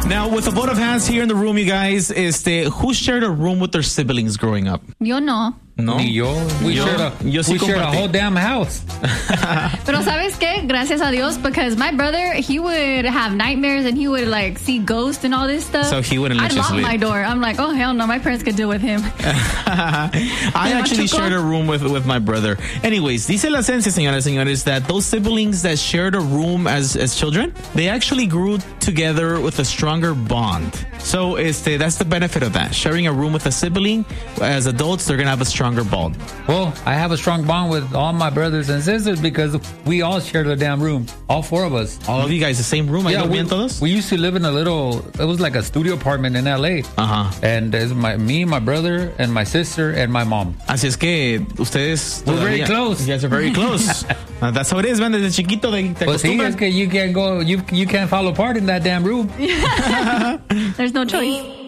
Now, with a vote of hands here in the room, you guys, who shared a room with their siblings growing up? Yo no. No. Ni yo. We shared a whole damn house. Pero ¿sabes qué? Gracias a Dios, because my brother, he would have nightmares and he would like see ghosts and all this stuff. So he wouldn't let I'd you lock sleep. my door. I'm like, oh hell no, my parents could deal with him. I actually shared a room with my brother. Anyways, dice la esencia, señoras y señores, that those siblings that shared a room as children, they actually grew together with a stronger bond. So that's the benefit of that. Sharing a room with a sibling, as adults, they're going to have a stronger bond. Well, I have a strong bond with all my brothers and sisters because we all shared a damn room. All four of us. All of you guys, the same room? Yeah, we used to live in it was like a studio apartment in LA. Uh-huh. And it's me, my brother, and my sister, and my mom. Así es que ustedes... We're very close. You guys are very close. That's how it is, man. Desde chiquito te Pues sí, es que you can't fall apart in that damn room. There's no choice.